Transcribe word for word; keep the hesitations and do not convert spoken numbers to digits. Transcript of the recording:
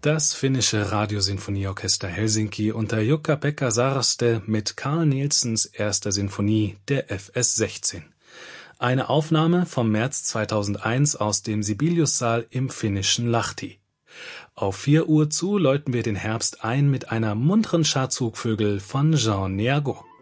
Das finnische Radiosinfonieorchester Helsinki unter Jukka-Pekka Saraste mit Carl Nielsens erster Sinfonie, der F S sechzehn. Eine Aufnahme vom März zweitausendeins aus dem Sibelius-Saal im finnischen Lahti. Auf vier Uhr zu läuten wir den Herbst ein mit einer munteren Schar Zugvögel von Jean Neagot.